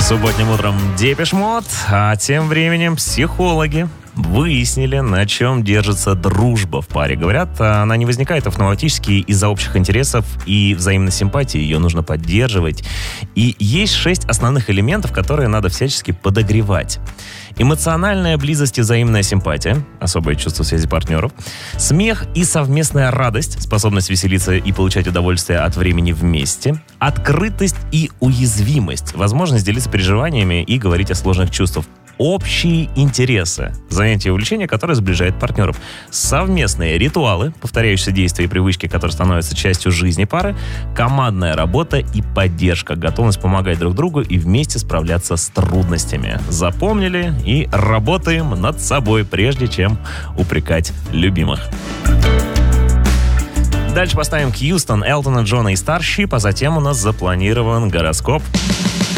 Субботним утром Депеш Мод, а тем временем психологи выяснили, на чем держится дружба в паре. Говорят, она не возникает автоматически из-за общих интересов и взаимной симпатии. Ее нужно поддерживать. И есть 6 основных элементов, которые надо всячески подогревать. Эмоциональная близость и взаимная симпатия, особое чувство связи партнеров, смех и совместная радость, способность веселиться и получать удовольствие от времени вместе, открытость и уязвимость, возможность делиться переживаниями и говорить о сложных чувствах, общие интересы, занятия и увлечения, которые сближают партнеров, совместные ритуалы, повторяющиеся действия и привычки, которые становятся частью жизни пары, командная работа и поддержка, готовность помогать друг другу и вместе справляться с трудностями. Запомнили и работаем над собой, прежде чем упрекать любимых. Дальше поставим Хьюстон, Элтона Джона и Starship, а затем у нас запланирован гороскоп.